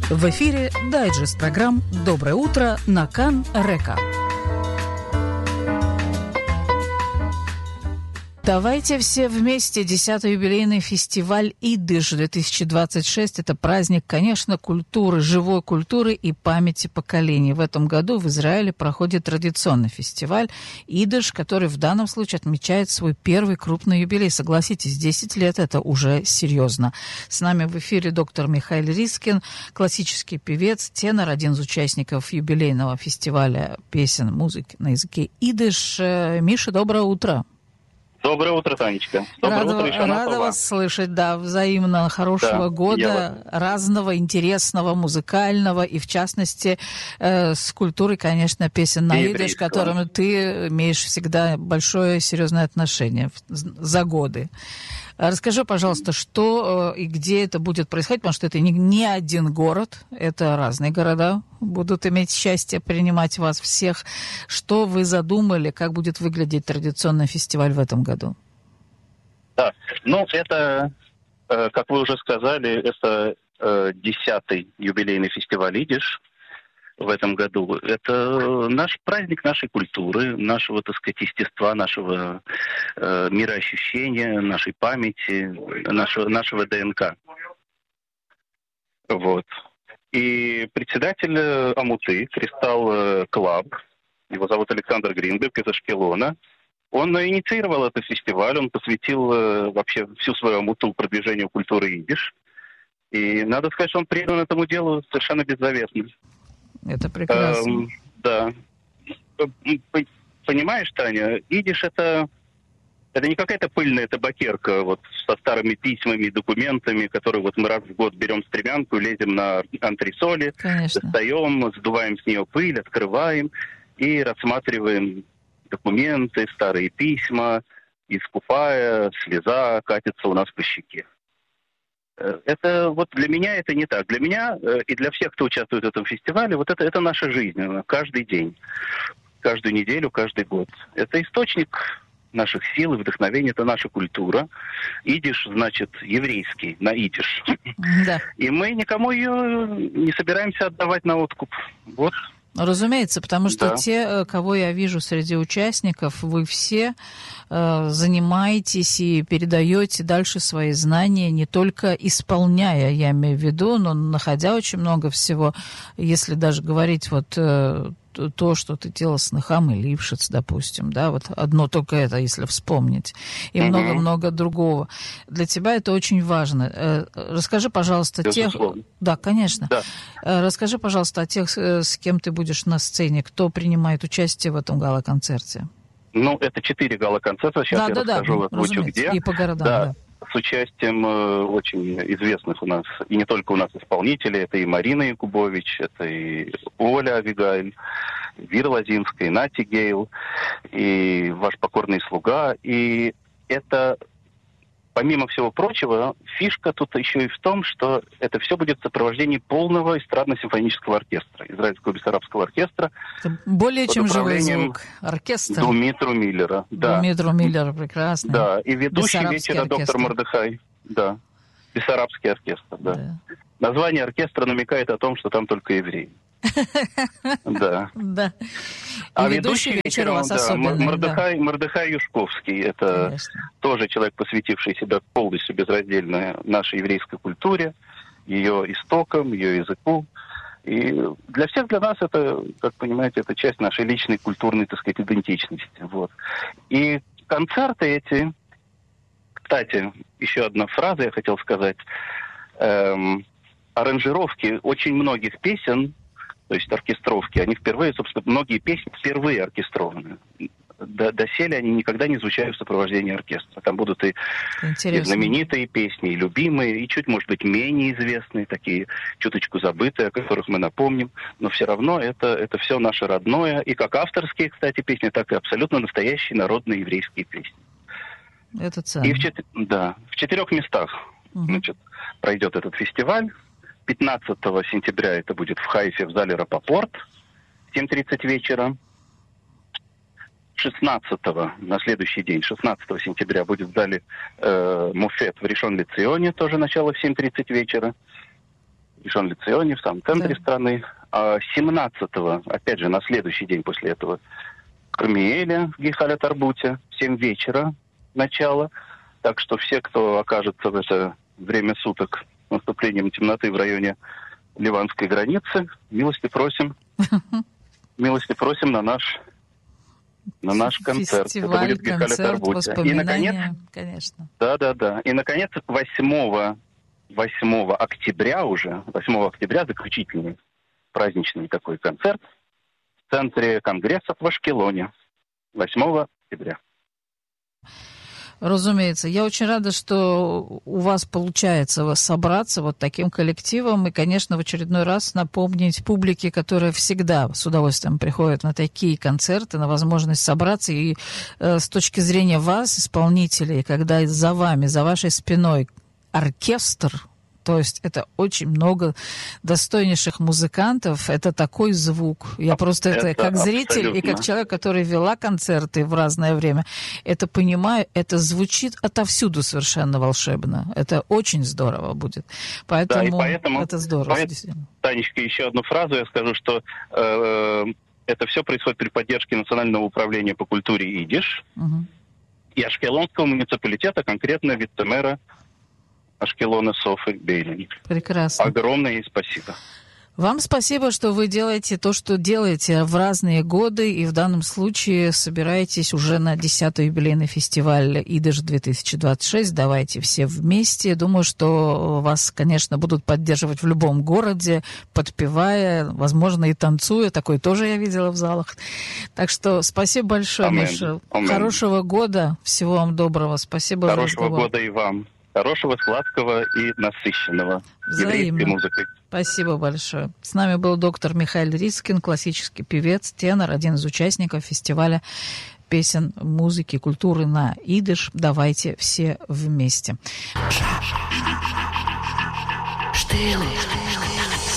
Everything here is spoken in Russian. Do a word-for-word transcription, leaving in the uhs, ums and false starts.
В эфире дайджест программ «Доброе утро» на Кан-Река. Давайте все вместе. Десятый юбилейный фестиваль «Идыш» две тысячи двадцать шесть. Это праздник, конечно, культуры, живой культуры и памяти поколений. В этом году в Израиле проходит традиционный фестиваль «Идыш», который в данном случае отмечает свой первый крупный юбилей. Согласитесь, десять лет – это уже серьезно. С нами в эфире доктор Михаил Рискин, классический певец, тенор, один из участников юбилейного фестиваля песен, музыки на языке «Идыш». Миша, доброе утро. Доброе утро, Танечка. Доброе рада, утро еще рада вас слышать, да, взаимно хорошего да, года, я... разного, интересного, музыкального, и в частности э, с культурой, конечно, песен на идыш, к которым ты имеешь всегда большое серьезное отношение за годы. Расскажи, пожалуйста, что и где это будет происходить, потому что это не, не один город, это разные города будут иметь счастье принимать вас всех. Что вы задумали, как будет выглядеть традиционный фестиваль в этом году? Да, ну это, как вы уже сказали, это десятый юбилейный фестиваль «Идыш» в этом году. Это наш праздник нашей культуры, нашего, так сказать, естества, нашего э, мироощущения, нашей памяти, нашего, нашего ДНК. Вот. И председатель Амуты, Кристалл Клаб, его зовут Александр Гринберг из Ашкелона, он инициировал этот фестиваль, он посвятил э, вообще всю свою Амуту продвижению культуры идиш. И надо сказать, что он предан этому делу совершенно беззаветно. Это прекрасно. Эм, да. Понимаешь, Таня, идиш это, это не какая-то пыльная табакерка вот, со старыми письмами, документами, которые вот мы раз в год берем стремянку, лезем на антресоли, Конечно. достаем, сдуваем с нее пыль, открываем и рассматриваем документы, старые письма, и скупая, слеза катится у нас по щеке. Это вот для меня это не так. Для меня и для всех, кто участвует в этом фестивале, вот это, это наша жизнь, каждый день, каждую неделю, каждый год. Это источник наших сил и вдохновения, это наша культура. Идиш значит еврейский, на идиш. Да. И мы никому ее не собираемся отдавать на откуп. Вот. Разумеется, потому что да. те, кого я вижу среди участников, вы все э, занимаетесь и передаете дальше свои знания, не только исполняя, я имею в виду, но находя очень много всего. Если даже говорить вот э, то, что ты делал с Нахам и Лившиц, допустим, да, вот одно только это, если вспомнить, и mm-hmm. много-много другого. Для тебя это очень важно. Расскажи, пожалуйста, Безусловно. тех... Да, конечно. Да. Расскажи, пожалуйста, о тех, с кем ты будешь на сцене, кто принимает участие в этом гала-концерте. Ну, это четыре гала-концерта, сейчас да, я да, расскажу, да, озвучу где. И по городам, да. да. С участием э, очень известных у нас, и не только у нас исполнителей, это и Марина Якубович, это и Оля Авигайль, Вера Лозинская, и Нати Гейл, и ваш покорный слуга. И это, помимо всего прочего, фишка тут еще и в том, что это все будет в сопровождении полного эстрадно-симфонического оркестра, израильского бессарабского оркестра. Это более чем живой звук. Оркестр. Думитру Миллера. Да. Думитру Миллера, прекрасно. Да, и ведущий вечера оркестр. доктор Мордехай. Да, Бессарабский оркестр, да. да. Название оркестра намекает о том, что там только евреи. Да. Да. А ведущий вечер у вас особенный, Мордехай, да. Мордехай Юшковский. Это Конечно. Тоже человек, посвятивший себя полностью безраздельно нашей еврейской культуре, ее истокам, ее языку. И для всех, для нас это, как понимаете, это часть нашей личной культурной, так сказать, идентичности. Вот. И концерты эти... Кстати, еще одна фраза я хотел сказать. Эм, аранжировки очень многих песен, то есть оркестровки, они впервые, собственно, многие песни впервые оркестрованы. До, доселе они никогда не звучали в сопровождении оркестра. Там будут и, и знаменитые песни, и любимые, и чуть, может быть, менее известные, такие чуточку забытые, о которых мы напомним. Но все равно это, это все наше родное. И как авторские, кстати, песни, так и абсолютно настоящие народные еврейские песни. Это ценно. И в, чет... да, в четырех местах угу. значит, пройдет этот фестиваль. пятнадцатого сентября это будет в Хайфе в зале Рапопорт в семь тридцать вечера. шестнадцатого, на следующий день, шестнадцатого сентября, будет в зале э, Муфет в Ришон-Ле-Ционе, тоже начало в семь тридцать вечера. Ришон-ле-Ционе, в самом центре да. страны. А семнадцатого, опять же, на следующий день после этого, в Кармиэле, в Гейхале-Тарбуте, в семь вечера начало. Так что все, кто окажется в это время суток с наступлением темноты в районе ливанской границы, милости просим, милости просим на наш, на наш концерт. Фестиваль, это будет концерт, воспоминания, и, наконец, конечно. Да, да, да. И, наконец, восьмого октября уже, восьмого октября заключительный праздничный такой концерт в центре конгрессов в Ашкелоне. восьмого октября. Разумеется. Я очень рада, что у вас получается собраться вот таким коллективом и, конечно, в очередной раз напомнить публике, которая всегда с удовольствием приходит на такие концерты, на возможность собраться. И э, с точки зрения вас, исполнителей, когда за вами, за вашей спиной оркестр, то есть это очень много достойнейших музыкантов, это такой звук. Я просто это, это как зритель абсолютно. И как человек, который вела концерты в разное время, это понимаю, это звучит отовсюду совершенно волшебно. Это очень здорово будет. Поэтому, да, и поэтому это здорово. Поэтому, Танечка, еще одну фразу я скажу, что э, это все происходит при поддержке Национального управления по культуре идиш угу. и Ашкелонского муниципалитета, конкретно вице-мэра Ашкелона Софы Бейлин. Прекрасно. Огромное ей спасибо. Вам спасибо, что вы делаете то, что делаете в разные годы, и в данном случае собираетесь уже на десятый юбилейный фестиваль Идиш две тысячи двадцать шесть. Давайте все вместе. Думаю, что вас, конечно, будут поддерживать в любом городе, подпевая, возможно, и танцуя. Такое тоже я видела в залах. Так что спасибо большое, Амен. Миша. Амен. Хорошего года. Всего вам доброго. Спасибо Хорошего за разговор. года и вам. Хорошего, сладкого и насыщенного еврейской музыкой. Спасибо большое. С нами был доктор Михаил Рискин, классический певец, тенор, один из участников фестиваля песен, музыки, культуры на идиш. Давайте все вместе. Штилы.